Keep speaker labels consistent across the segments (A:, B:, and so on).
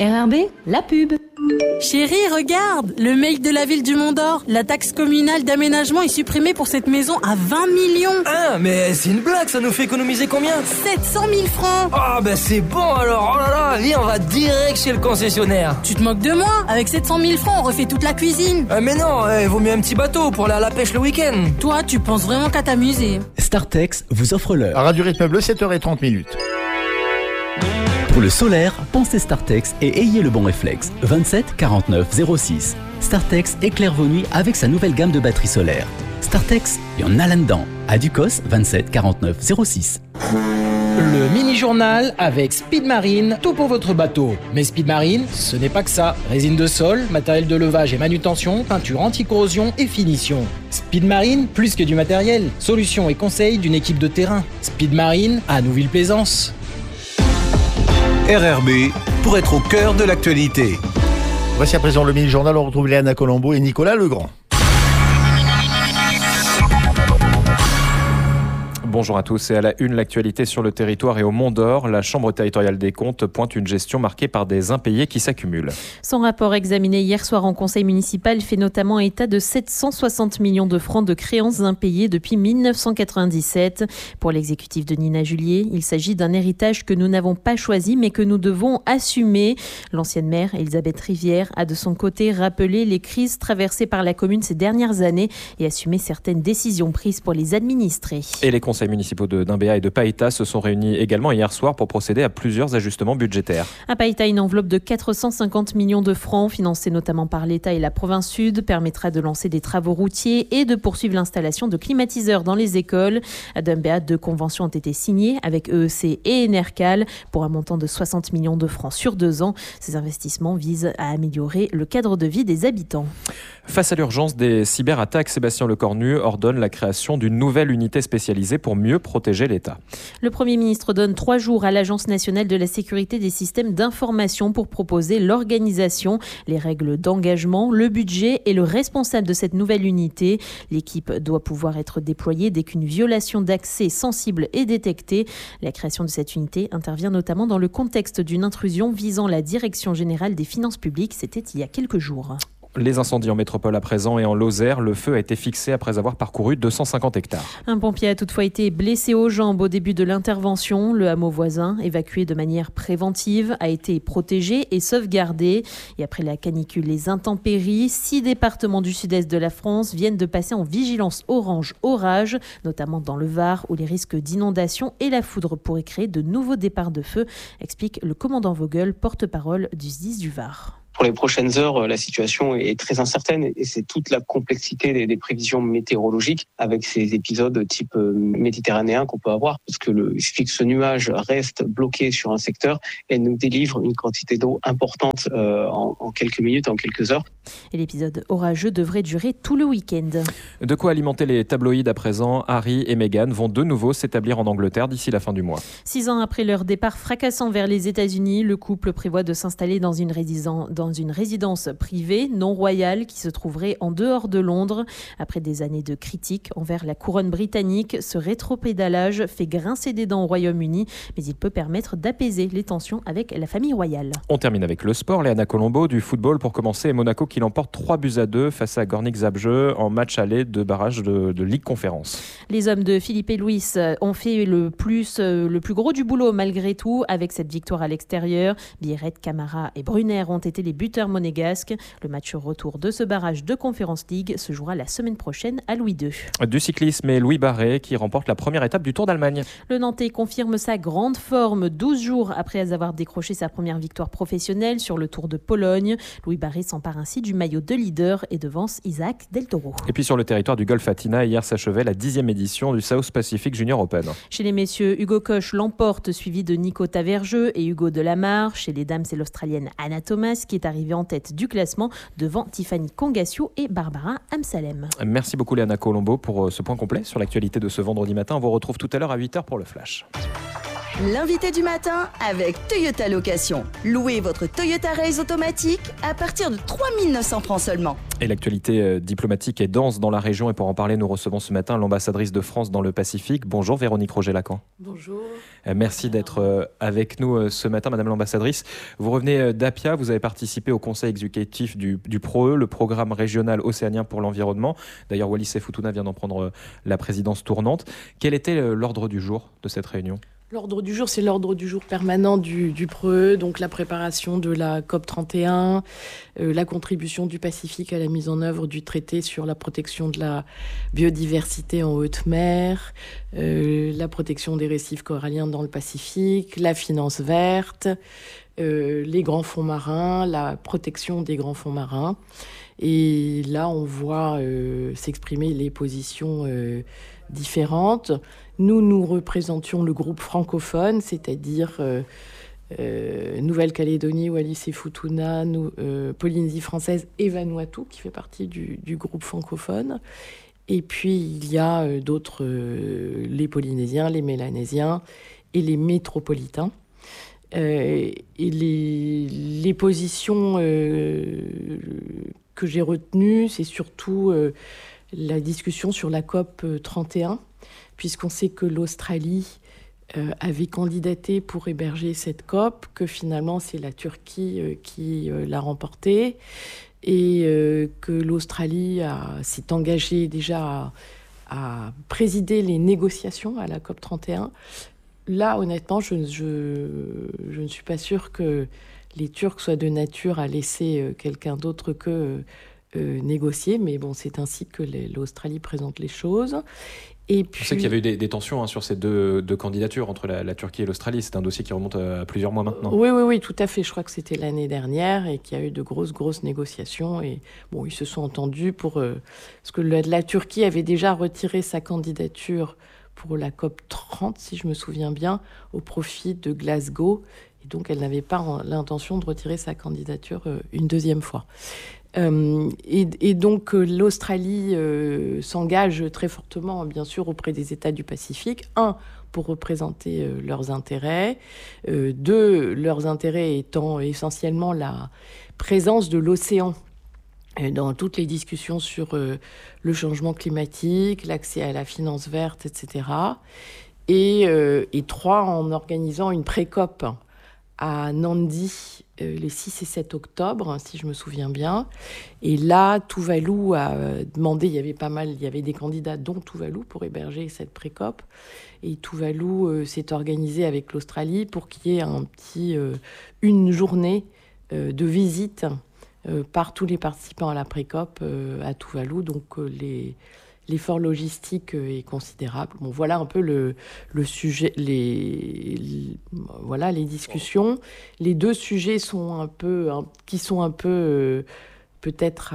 A: RRB, la pub.
B: Chérie, regarde, le mail de la ville du Mont d'Or. La taxe communale d'aménagement est supprimée pour cette maison à 20 millions.
C: Ah, mais c'est une blague, ça nous fait économiser combien?
B: 700 000 francs.
C: Ah, ben c'est bon alors, oh là là, viens, on va direct chez le concessionnaire.
B: Tu te moques de moi? Avec 700 000 francs, on refait toute la cuisine.
C: Mais non, vaut mieux un petit bateau pour aller à la pêche le week-end.
B: Toi, tu penses vraiment qu'à t'amuser.
D: Startex vous offre l'heure.
E: À Radio Rythme Bleu, 7h30.
D: Pour le solaire, pensez Startex et ayez le bon réflexe. 27 49 06. Startex éclaire vos nuits avec sa nouvelle gamme de batteries solaires. Startex, il y en a là-dedans. À Ducos, 27 49 06.
F: Le mini-journal avec Speed Marine, tout pour votre bateau. Mais Speed Marine, ce n'est pas que ça. Résine de sol, matériel de levage et manutention, peinture anti-corrosion et finition. Speed Marine, plus que du matériel. Solutions et conseils d'une équipe de terrain. Speed Marine à Nouville-Plaisance.
G: RRB, pour être au cœur de l'actualité.
E: Voici à présent le mini-journal, on retrouve Léana Colombo et Nicolas Legrand.
H: Bonjour à tous et à la une, l'actualité sur le territoire et au Mont d'Or. La Chambre territoriale des comptes pointe une gestion marquée par des impayés qui s'accumulent.
I: Son rapport examiné hier soir en conseil municipal fait notamment état de 760 millions de francs de créances impayées depuis 1997. Pour l'exécutif de Nina Julier, il s'agit d'un héritage que nous n'avons pas choisi mais que nous devons assumer. L'ancienne maire, Elisabeth Rivière, a de son côté rappelé les crises traversées par la commune ces dernières années et assumé certaines décisions prises pour les administrer.
H: Et les conseils municipaux de Dimbéa et de Païta se sont réunis également hier soir pour procéder à plusieurs ajustements budgétaires.
I: À Païta, une enveloppe de 450 millions de francs, financée notamment par l'État et la province sud, permettra de lancer des travaux routiers et de poursuivre l'installation de climatiseurs dans les écoles. À Dimbéa, 2 conventions ont été signées avec EEC et Enercal pour un montant de 60 millions de francs sur 2 ans. Ces investissements visent à améliorer le cadre de vie des habitants.
H: Face à l'urgence des cyberattaques, Sébastien Lecornu ordonne la création d'une nouvelle unité spécialisée pour mieux protéger l'État.
I: Le Premier ministre donne 3 jours à l'Agence nationale de la sécurité des systèmes d'information pour proposer l'organisation, les règles d'engagement, le budget et le responsable de cette nouvelle unité. L'équipe doit pouvoir être déployée dès qu'une violation d'accès sensible est détectée. La création de cette unité intervient notamment dans le contexte d'une intrusion visant la Direction générale des finances publiques. C'était il y a quelques jours.
H: Les incendies en métropole à présent et en Lozère, le feu a été fixé après avoir parcouru 250 hectares.
I: Un pompier a toutefois été blessé aux jambes au début de l'intervention. Le hameau voisin, évacué de manière préventive, a été protégé et sauvegardé. Et après la canicule, les intempéries, 6 départements du sud-est de la France viennent de passer en vigilance orange orage, notamment dans le Var, où les risques d'inondation et la foudre pourraient créer de nouveaux départs de feu, explique le commandant Vogel, porte-parole du SDIS du Var.
J: Pour les prochaines heures, la situation est très incertaine et c'est toute la complexité des prévisions météorologiques avec ces épisodes type méditerranéen qu'on peut avoir. Parce que il suffit que ce nuage reste bloqué sur un secteur et nous délivre une quantité d'eau importante en quelques minutes, en quelques heures.
I: Et l'épisode orageux devrait durer tout le week-end.
H: De quoi alimenter les tabloïds à présent. Harry et Meghan vont de nouveau s'établir en Angleterre d'ici la fin du mois.
I: 6 ans après leur départ fracassant vers les États-Unis, le couple prévoit de s'installer dans une résidence privée non royale qui se trouverait en dehors de Londres. Après des années de critiques envers la couronne britannique, ce rétropédalage fait grincer des dents au Royaume-Uni, mais il peut permettre d'apaiser les tensions avec la famille royale.
H: On termine avec le sport. Léana Colombo, du football pour commencer, et Monaco qui l'emporte 3-2 face à Gornik Zabrze en match aller de barrage de Ligue Conférence.
I: Les hommes de Philippe et Louis ont fait le plus gros du boulot malgré tout avec cette victoire à l'extérieur. Biarritz, Camara et Brunner ont été les buteurs monégasques. Le match retour de ce barrage de Conference League se jouera la semaine prochaine à Louis II.
H: Du cyclisme et Louis Barré qui remporte la première étape du Tour d'Allemagne.
I: Le Nantais confirme sa grande forme 12 jours après avoir décroché sa première victoire professionnelle sur le Tour de Pologne. Louis Barré s'empare ainsi du maillot de leader et devance Isaac Del Toro.
H: Et puis sur le territoire du Golfe Atina, hier s'achevait la 10e édition du South Pacific Junior Open.
I: Chez les messieurs, Hugo Koch l'emporte, suivi de Nico Tavergeux et Hugo Delamarre. Chez les dames, c'est l'Australienne Anna Thomas qui est arrivée en tête du classement devant Tiffany Congassio et Barbara Amsalem.
H: Merci beaucoup Léana Colombo pour ce point complet sur l'actualité de ce vendredi matin. On vous retrouve tout à l'heure à 8h pour le Flash.
A: L'invité du matin avec Toyota Location. Louez votre Toyota Race automatique à partir de 3 900 francs seulement.
H: Et l'actualité diplomatique est dense dans la région et pour en parler, nous recevons ce matin l'ambassadrice de France dans le Pacifique. Bonjour Véronique Roger-Lacan.
K: Bonjour.
H: Merci d'être avec nous ce matin, Madame l'ambassadrice. Vous revenez d'Apia, vous avez participé au conseil exécutif du PROE, le programme régional océanien pour l'environnement. D'ailleurs, Wallis Futuna vient d'en prendre la présidence tournante. Quel était l'ordre du jour de cette réunion ?
K: L'ordre du jour, c'est l'ordre du jour permanent du PROE, donc la préparation de la COP31, la contribution du Pacifique à la mise en œuvre du traité sur la protection de la biodiversité en haute mer, la protection des récifs coralliens dans le Pacifique, la finance verte, les grands fonds marins, la protection des grands fonds marins. Et là, on voit s'exprimer les positions différentes. Nous représentions le groupe francophone, c'est-à-dire Nouvelle-Calédonie, Wallis et Futuna, Polynésie française et Vanuatu, qui fait partie du groupe francophone. Et puis, il y a d'autres, les Polynésiens, les Mélanésiens et les métropolitains. Et les positions que j'ai retenues, c'est surtout la discussion sur la COP 31, puisqu'on sait que l'Australie avait candidaté pour héberger cette COP, que finalement c'est la Turquie qui l'a remportée, et que l'Australie s'est engagée déjà à présider les négociations à la COP 31. Là, honnêtement, je ne suis pas sûre que les Turcs soient de nature à laisser quelqu'un d'autre qu'eux négocier, mais bon, c'est ainsi que l'Australie présente les choses. Et puis... On
H: sait qu'il y avait eu des tensions sur ces deux candidatures entre la Turquie et l'Australie. C'est un dossier qui remonte à plusieurs mois maintenant.
K: Oui, tout à fait. Je crois que c'était l'année dernière et qu'il y a eu de grosses négociations. Et bon, ils se sont entendus parce que la Turquie avait déjà retiré sa candidature pour la COP 30, si je me souviens bien, au profit de Glasgow. Et donc, elle n'avait pas l'intention de retirer sa candidature une deuxième fois. Et donc, l'Australie s'engage très fortement, bien sûr, auprès des États du Pacifique. Pour représenter leurs intérêts. Leurs intérêts étant essentiellement la présence de l'océan dans toutes les discussions sur le changement climatique, l'accès à la finance verte, etc. Et 3, en organisant une pré-COP à Nandi les 6 et 7 octobre, si je me souviens bien. Et là, Tuvalu a demandé, il y avait des candidats, dont Tuvalu, pour héberger cette pré-COP. Et Tuvalu s'est organisé avec l'Australie pour qu'il y ait une journée de visite par tous les participants à la pré-COP à Tuvalu. Donc, l'effort logistique est considérable. Bon, voilà un peu le sujet, les discussions. Les deux sujets qui sont un peu peut-être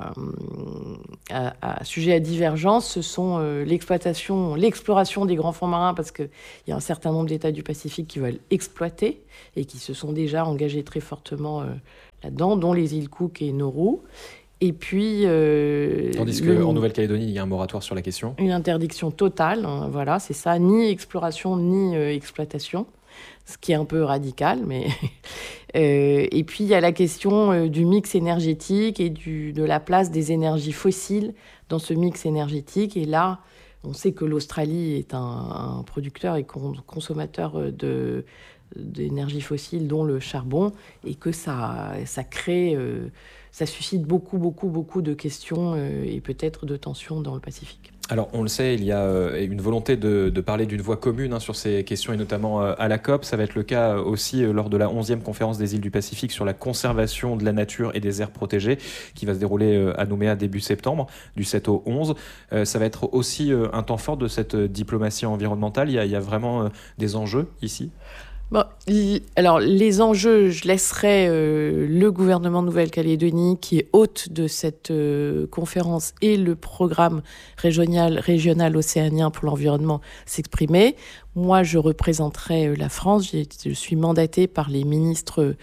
K: sujet à divergence, ce sont l'exploration des grands fonds marins, parce qu'il y a un certain nombre d'États du Pacifique qui veulent exploiter et qui se sont déjà engagés très fortement là-dedans, dont les îles Cook et Nauru. Et puis...
H: Tandis qu'en Nouvelle-Calédonie, il y a un moratoire sur la question.
K: Une interdiction totale, voilà, c'est ça, ni exploration, ni exploitation, ce qui est un peu radical, mais... et puis, il y a la question du mix énergétique et de la place des énergies fossiles dans ce mix énergétique. Et là, on sait que l'Australie est un producteur et consommateur d'énergie fossile, dont le charbon, et que ça crée... ça suscite beaucoup de questions et peut-être de tensions dans le Pacifique.
H: Alors, on le sait, il y a une volonté de parler d'une voie commune sur ces questions, et notamment à la COP. Ça va être le cas aussi lors de la 11e conférence des îles du Pacifique sur la conservation de la nature et des aires protégées, qui va se dérouler à Nouméa début septembre, du 7 au 11. Ça va être aussi un temps fort de cette diplomatie environnementale. Il y a vraiment des enjeux ici ?
K: Bon, alors, les enjeux, je laisserai le gouvernement de Nouvelle-Calédonie, qui est hôte de cette conférence, et le programme régional océanien pour l'environnement s'exprimer. Moi, je représenterai la France. Je suis mandatée par les ministres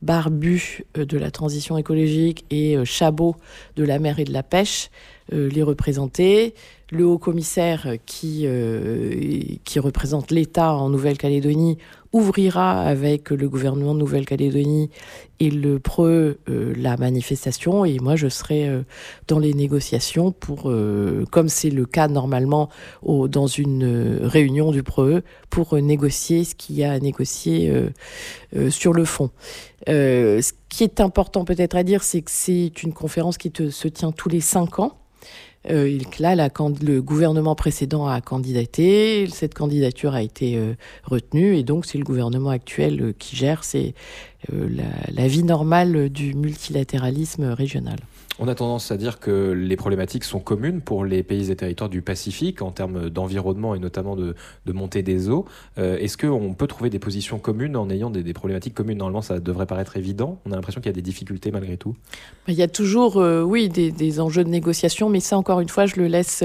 K: Barbu de la transition écologique et Chabot de la mer et de la pêche les représenter. Le haut-commissaire qui représente l'État en Nouvelle-Calédonie ouvrira avec le gouvernement de Nouvelle-Calédonie et le PREU la manifestation, et moi je serai dans les négociations pour, comme c'est le cas normalement dans une réunion du PREU, pour négocier ce qu'il y a à négocier sur le fond. Ce qui est important peut-être à dire, c'est que c'est une conférence qui se tient tous les 5 ans. Là, le gouvernement précédent a candidaté, cette candidature a été retenue, et donc c'est le gouvernement actuel qui gère. C'est la vie normale du multilatéralisme régional.
H: On a tendance à dire que les problématiques sont communes pour les pays et territoires du Pacifique en termes d'environnement et notamment de montée des eaux. Est-ce qu'on peut trouver des positions communes en ayant des problématiques communes ? Normalement, ça devrait paraître évident. On a l'impression qu'il y a des difficultés malgré tout.
K: Il y a toujours, des enjeux de négociation, mais ça, encore une fois, je le laisse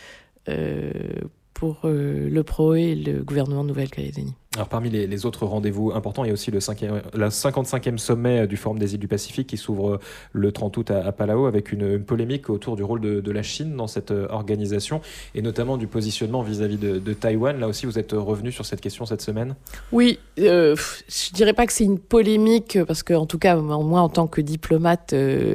K: pour le PROE et le gouvernement de Nouvelle-Calédonie.
H: Alors parmi les autres rendez-vous importants, il y a aussi le 55e sommet du Forum des îles du Pacifique qui s'ouvre le 30 août à Palau, avec une polémique autour du rôle de la Chine dans cette organisation et notamment du positionnement vis-à-vis de Taïwan. Là aussi, vous êtes revenu sur cette question cette semaine ?
K: Oui, je dirais pas que c'est une polémique parce que, en tout cas, moi en tant que diplomate,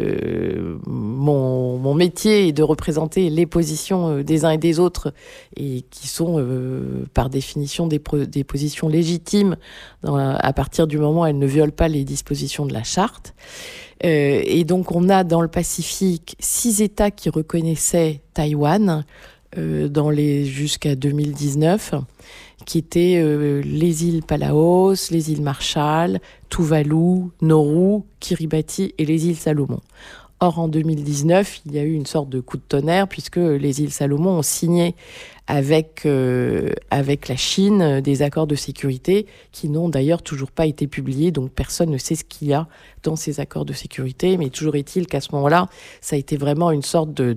K: mon métier est de représenter les positions des uns et des autres, et qui sont par définition des positions légitimes à partir du moment où elles ne violent pas les dispositions de la charte. Et donc on a dans le Pacifique 6 États qui reconnaissaient Taïwan jusqu'à 2019, qui étaient les îles Palaos, les îles Marshall, Tuvalu, Nauru, Kiribati et les îles Salomon. Or, en 2019, il y a eu une sorte de coup de tonnerre, puisque les îles Salomon ont signé avec la Chine des accords de sécurité qui n'ont d'ailleurs toujours pas été publiés, donc personne ne sait ce qu'il y a dans ces accords de sécurité. Mais toujours est-il qu'à ce moment-là, ça a été vraiment une sorte de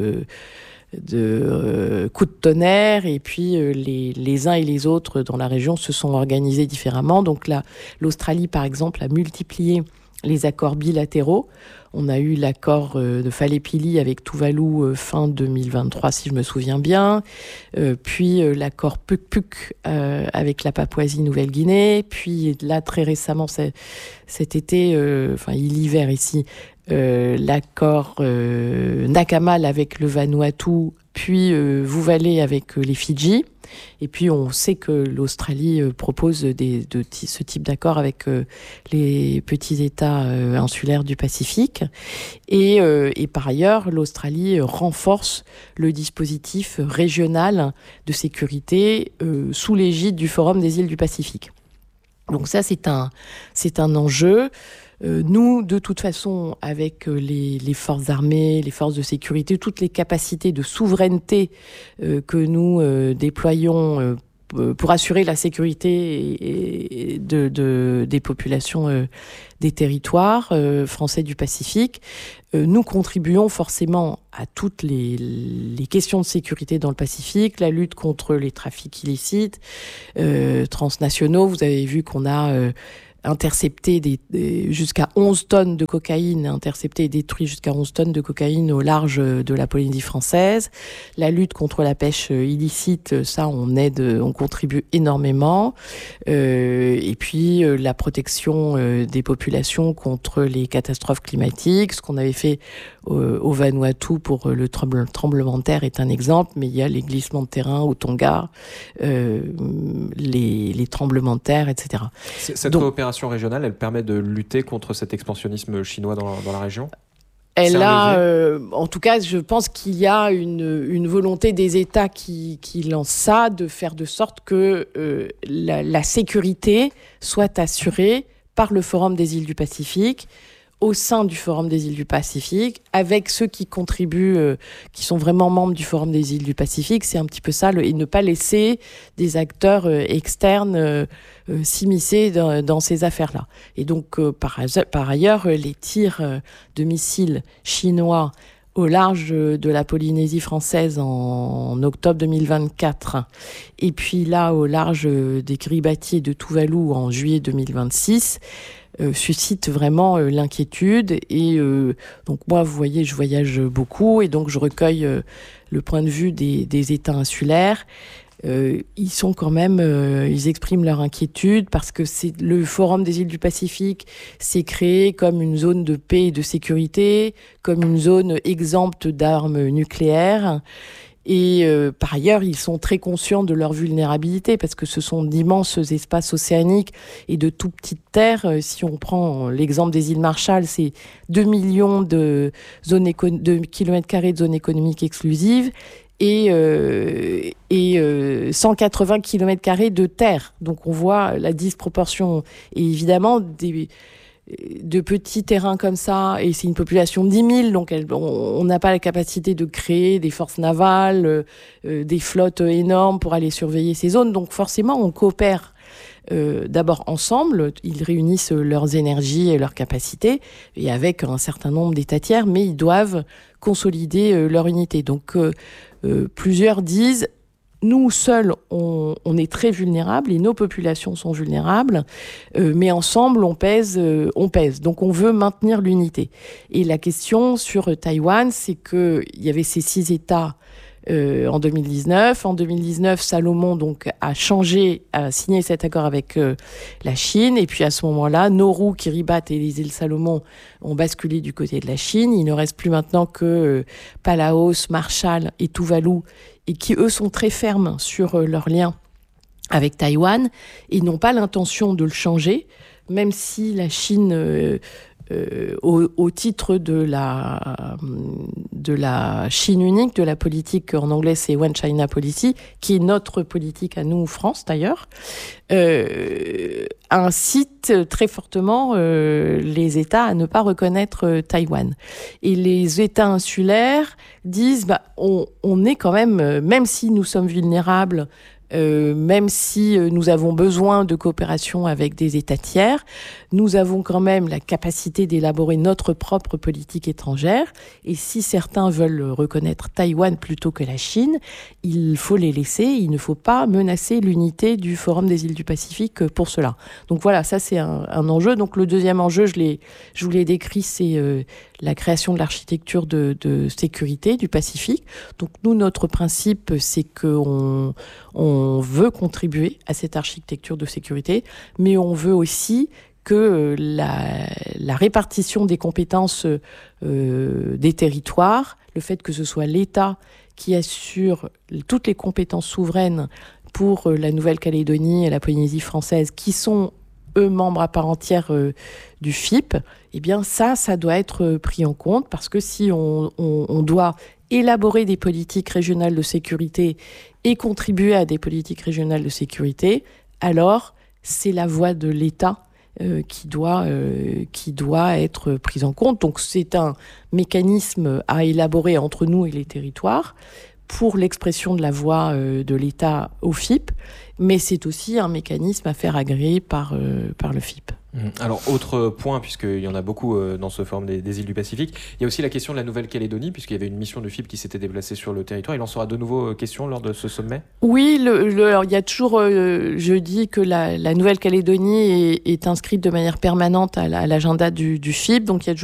K: coup de tonnerre, et puis les uns et les autres dans la région se sont organisés différemment. Donc là, l'Australie, par exemple, a multiplié les accords bilatéraux. On a eu l'accord de Falepili avec Tuvalu fin 2023, si je me souviens bien. Puis l'accord Puk-Puk avec la Papouasie-Nouvelle-Guinée. Puis là, très récemment, cet été, l'hiver ici, l'accord Nakamal avec le Vanuatu, puis Vuvalé avec les Fidji. Et puis on sait que l'Australie propose ce type d'accord avec les petits États insulaires du Pacifique. Et par ailleurs, l'Australie renforce le dispositif régional de sécurité sous l'égide du Forum des îles du Pacifique. Donc ça, c'est un enjeu. Nous, de toute façon, avec les forces armées, les forces de sécurité, toutes les capacités de souveraineté que nous déployons pour assurer la sécurité des populations des territoires français du Pacifique, nous contribuons forcément à toutes les questions de sécurité dans le Pacifique, la lutte contre les trafics illicites transnationaux. Vous avez vu qu'on a intercepté jusqu'à 11 tonnes de cocaïne, intercepté et détruit jusqu'à 11 tonnes de cocaïne au large de la Polynésie française. La lutte contre la pêche illicite, ça, on contribue énormément. Et puis, la protection des populations contre les catastrophes climatiques, ce qu'on avait fait au Vanuatu pour le tremblement de terre est un exemple, mais il y a les glissements de terrain au Tonga, les tremblements de terre, etc.
H: Cette coopération régionale, elle permet de lutter contre cet expansionnisme chinois dans la région ?
K: Elle a, en tout cas, je pense qu'il y a une volonté des États qui lancent ça, de faire de sorte que la sécurité soit assurée par le Forum des îles du Pacifique, au sein du Forum des îles du Pacifique, avec ceux qui contribuent, qui sont vraiment membres du Forum des îles du Pacifique. C'est un petit peu ça, et ne pas laisser des acteurs externes s'immiscer dans ces affaires-là. Et donc, par ailleurs, les tirs de missiles chinois au large de la Polynésie française en octobre 2024, et puis là, au large des Kiribati et de Tuvalu en juillet 2026, suscite vraiment l'inquiétude. Et donc moi, vous voyez, je voyage beaucoup et donc je recueille le point de vue des États insulaires. Ils sont quand même, ils expriment leur inquiétude parce que le Forum des îles du Pacifique s'est créé comme une zone de paix et de sécurité, comme une zone exempte d'armes nucléaires. Et par ailleurs, ils sont très conscients de leur vulnérabilité parce que ce sont d'immenses espaces océaniques et de tout petites terres. Si on prend l'exemple des îles Marshall, c'est 2 millions de kilomètres carrés de zones économiques exclusives et 180 km² de terre. Donc on voit la disproportion. Et évidemment, de petits terrains comme ça, et c'est une population de 10 000, donc on n'a pas la capacité de créer des forces navales, des flottes énormes pour aller surveiller ces zones. Donc forcément, on coopère d'abord ensemble, ils réunissent leurs énergies et leurs capacités, et avec un certain nombre d'États tiers, mais ils doivent consolider leur unité. Donc plusieurs disent, nous seuls, on est très vulnérables et nos populations sont vulnérables, mais ensemble, on pèse. Donc, on veut maintenir l'unité. Et la question sur Taïwan, c'est qu'il y avait ces 6 États en 2019. En 2019, Salomon donc, a signé cet accord avec la Chine. Et puis, à ce moment-là, Nauru, Kiribati et les îles Salomon ont basculé du côté de la Chine. Il ne reste plus maintenant que Palaos, Marshall et Tuvalu, et qui, eux, sont très fermes sur leurs liens avec Taïwan et n'ont pas l'intention de le changer, même si la Chine, au titre de la Chine unique, de la politique, en anglais c'est One China Policy, qui est notre politique à nous, France d'ailleurs, incite très fortement les États à ne pas reconnaître Taïwan. Et les États insulaires disent, on est quand même si nous sommes vulnérables, même si nous avons besoin de coopération avec des États tiers, nous avons quand même la capacité d'élaborer notre propre politique étrangère. Et si certains veulent reconnaître Taïwan plutôt que la Chine, il faut les laisser. Il ne faut pas menacer l'unité du Forum des îles du Pacifique pour cela. Donc voilà, ça c'est un enjeu. Donc le deuxième enjeu, je vous l'ai décrit, c'est la création de l'architecture de sécurité du Pacifique. Donc nous, notre principe, c'est qu'on veut contribuer à cette architecture de sécurité, mais on veut aussi que la répartition des compétences des territoires, le fait que ce soit l'État qui assure toutes les compétences souveraines pour la Nouvelle-Calédonie et la Polynésie française, qui sont eux membres à part entière du FIP, eh bien ça doit être pris en compte, parce que si on doit élaborer des politiques régionales de sécurité et contribuer à des politiques régionales de sécurité, alors c'est la voix de l'État qui doit être prise en compte. Donc c'est un mécanisme à élaborer entre nous et les territoires pour l'expression de la voix de l'État au FIP, mais c'est aussi un mécanisme à faire agréer par le FIP.
H: Alors, autre point, puisqu'il y en a beaucoup dans ce forum des îles du Pacifique, il y a aussi la question de la Nouvelle-Calédonie, puisqu'il y avait une mission du FIP qui s'était déplacée sur le territoire. Il en sera de nouveau question lors de ce sommet ?
K: Oui, alors, il y a toujours, je dis que la Nouvelle-Calédonie est inscrite de manière permanente à l'agenda du FIP, donc il y a toujours